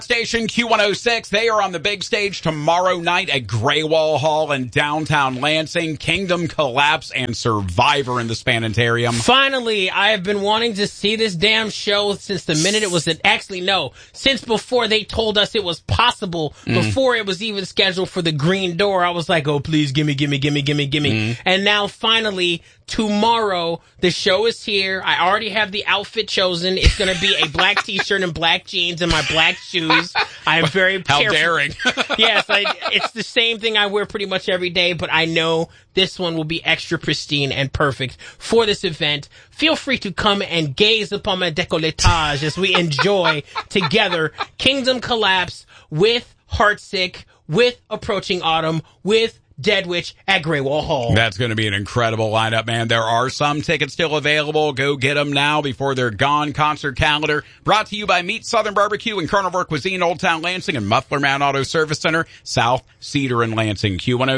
Station Q106. They are on the big stage tomorrow night at Graywall Hall in downtown Lansing. Kingdom Collapse and Survivor in the Spanetarium. Finally, I have been wanting to see this damn show since the minute it was since before they told us it was possible, before it was even scheduled for the Green Door. I was like, oh, please, gimme. And now finally, tomorrow, the show is here. I already have the outfit chosen. It's going to be a black t-shirt and black jeans and my black shoes. I am very careful. How daring. Yes, it's the same thing I wear pretty much every day, but I know this one will be extra pristine and perfect for this event. Feel free to come and gaze upon my décolletage as we enjoy together Kingdom Collapse with Heartsick, with Approaching Autumn, with Dead Witch at Graywall Hall. That's going to be an incredible lineup, man. There are some tickets still available. Go get them now before they're gone. Concert calendar brought to you by Meat Southern Barbecue and Carnivore Cuisine, Old Town Lansing, and Muffler Man Auto Service Center, South Cedar and Lansing.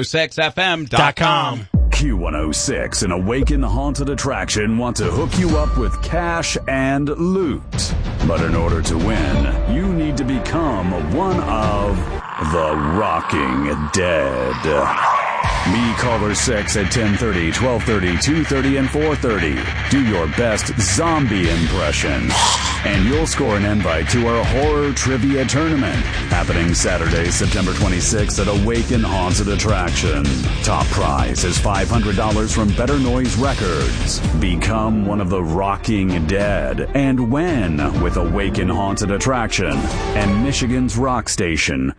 Q106FM.com. Q106, an Awaken Haunted Attraction, want to hook you up with cash and loot. But in order to win, you need to become one of the Rocking Dead. Me, caller 6 at 10:30, 12:30, 2:30, and 4:30. Do your best zombie impression. And you'll score an invite to our horror trivia tournament, happening Saturday, September 26th at Awaken Haunted Attraction. Top prize is $500 from Better Noise Records. Become one of the Rocking Dead and win with Awaken Haunted Attraction and Michigan's Rock Station,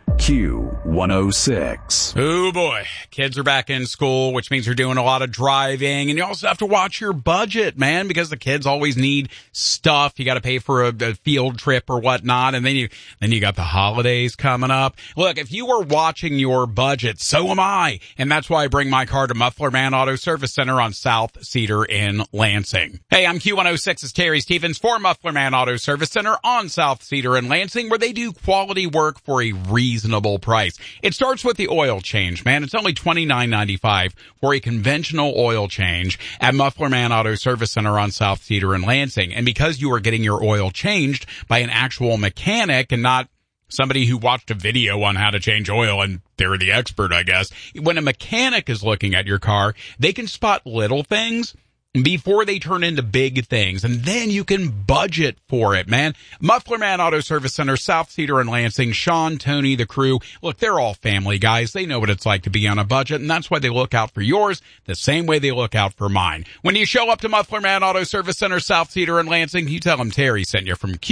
Q106. Oh boy, kids are back in school, which means you're doing a lot of driving, and you also have to watch your budget, man, because the kids always need stuff. You got to pay for a field trip or whatnot, and then you got the holidays coming up. Look, if you are watching your budget, so am I, and that's why I bring my car to Muffler Man Auto Service Center on South Cedar in Lansing. Hey, I'm Q106's Terry Stevens for Muffler Man Auto Service Center on South Cedar in Lansing, where they do quality work for a reasonable price. It starts with the oil change, man. It's only $29.95 for a conventional oil change at Muffler Man Auto Service Center on South Cedar in Lansing. And because you are getting your oil changed by an actual mechanic and not somebody who watched a video on how to change oil and they're the expert, I guess, when a mechanic is looking at your car, they can spot little things before they turn into big things, and then you can budget for it, man. Muffler Man Auto Service Center, South Cedar and Lansing, Sean, Tony, the crew. Look, they're all family guys. They know what it's like to be on a budget, and that's why they look out for yours the same way they look out for mine. When you show up to Muffler Man Auto Service Center, South Cedar and Lansing, you tell them Terry sent you from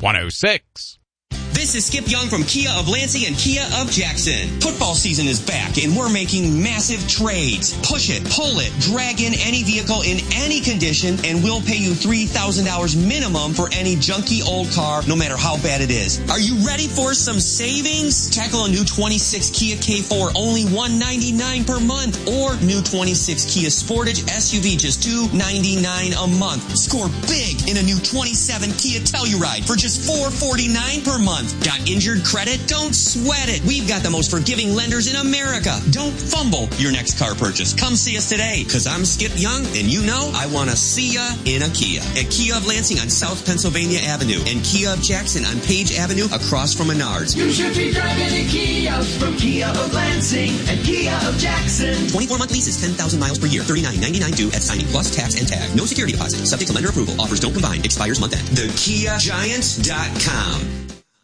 Q106. This is Skip Young from Kia of Lansing and Kia of Jackson. Football season is back and we're making massive trades. Push it, pull it, drag in any vehicle in any condition and we'll pay you $3,000 minimum for any junky old car, no matter how bad it is. Are you ready for some savings? Tackle a new 26 Kia K4, only $199 per month, or new 26 Kia Sportage SUV, just $299 a month. Score big in a new 27 Kia Telluride for just $449 per month. Got injured credit? Don't sweat it. We've got the most forgiving lenders in America. Don't fumble your next car purchase. Come see us today, because I'm Skip Young, and you know I want to see ya in a Kia. At Kia of Lansing on South Pennsylvania Avenue, and Kia of Jackson on Page Avenue across from Menards. You should be driving a Kia from Kia of Lansing and Kia of Jackson. 24-month leases, 10,000 miles per year, $39.99 due at signing, plus tax and tag. No security deposit. Subject to lender approval. Offers don't combine. Expires month end. TheKiaGiant.com.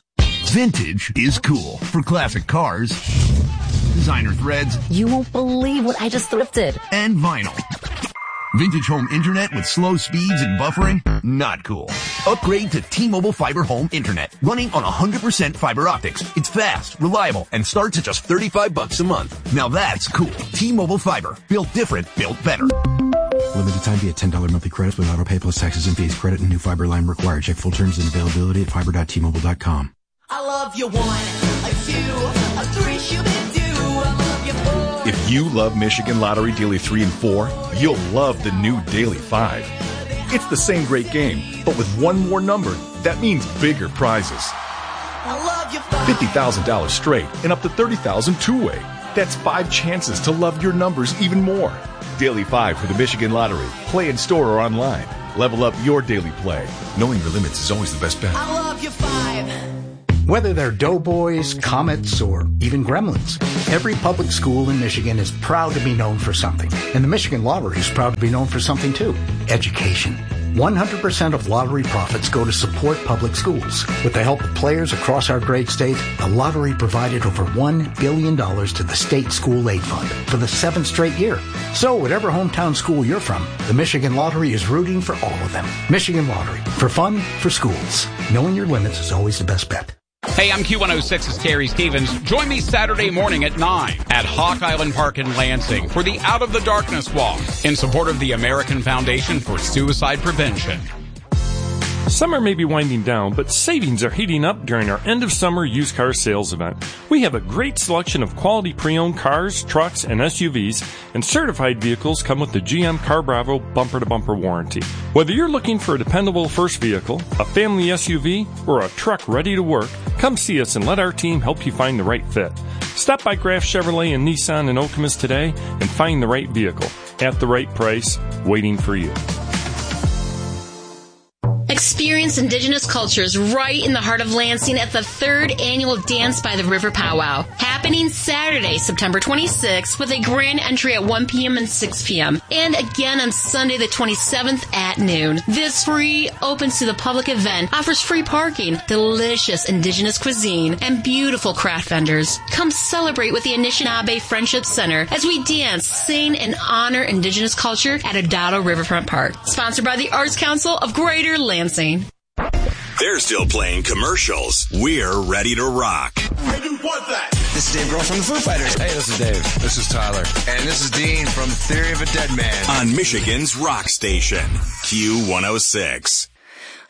Vintage is cool for classic cars, designer threads. You won't believe what I just thrifted. And vinyl. Vintage home internet with slow speeds and buffering? Not cool. Upgrade to T-Mobile Fiber Home Internet, running on 100% fiber optics. It's fast, reliable, and starts at just $35 a month. Now that's cool. T-Mobile Fiber. Built different, built better. Limited time via $10 monthly credits with auto pay plus taxes and fees. Credit and new fiber line required. Check full terms and availability at fiber.tmobile.com. I love you 1, a 2, a 3, shoo-be-doo. I love you 4. If you love Michigan Lottery Daily 3 and 4, you'll love the new Daily 5. It's the same great game, but with one more number, that means bigger prizes. I love you 5. $50,000 straight and up to $30,000 two-way. That's 5 chances to love your numbers even more. Daily 5 for the Michigan Lottery. Play in store or online. Level up your daily play. Knowing your limits is always the best bet. I love you 5. Whether they're doughboys, comets, or even gremlins, every public school in Michigan is proud to be known for something. And the Michigan Lottery is proud to be known for something too. Education. 100% of lottery profits go to support public schools. With the help of players across our great state, the lottery provided over $1 billion to the State School Aid Fund for the 7th straight year. So whatever hometown school you're from, the Michigan Lottery is rooting for all of them. Michigan Lottery. For fun, for schools. Knowing your limits is always the best bet. Hey, I'm Q106's Terry Stevens. Join me Saturday morning at 9 at Hawk Island Park in Lansing for the Out of the Darkness Walk in support of the American Foundation for Suicide Prevention. Summer may be winding down, but savings are heating up during our end-of-summer used car sales event. We have a great selection of quality pre-owned cars, trucks, and SUVs, and certified vehicles come with the GM Car Bravo bumper-to-bumper warranty. Whether you're looking for a dependable first vehicle, a family SUV, or a truck ready to work, come see us and let our team help you find the right fit. Stop by Graf Chevrolet and Nissan in Okemos today and find the right vehicle at the right price, waiting for you. Experience Indigenous cultures right in the heart of Lansing at the 3rd annual Dance by the River Powwow, happening Saturday, September 26th, with a grand entry at 1 p.m. and 6 p.m., and again on Sunday the 27th at noon. This free, opens to the public event offers free parking, delicious Indigenous cuisine, and beautiful craft vendors. Come celebrate with the Anishinaabe Friendship Center as we dance, sing, and honor Indigenous culture at Adado Riverfront Park. Sponsored by the Arts Council of Greater Lansing. They're still playing commercials. We're ready to rock. This is Dave Grohl from the Foo Fighters. Hey, this is Dave. This is Tyler. And this is Dean from Theory of a Dead Man. On Michigan's rock station, Q106.